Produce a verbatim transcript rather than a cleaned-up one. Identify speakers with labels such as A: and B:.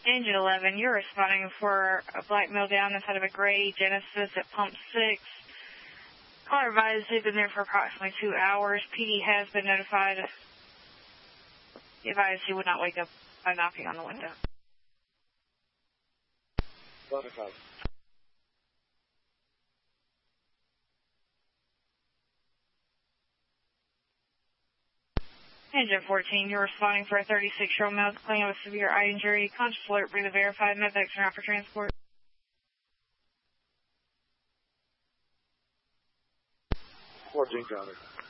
A: Engine eleven, you're responding for a black male down inside of a gray Genesis at pump six. Caller advised they've been there for approximately two hours. P D has been notified. He advised he would not wake up by knocking on the window.
B: Notified.
A: Engine fourteen, you're responding for a thirty-six-year-old male claiming with severe eye injury. Conscious alert, breathe verified, medevac turn out for transport.
B: fourteen, counter.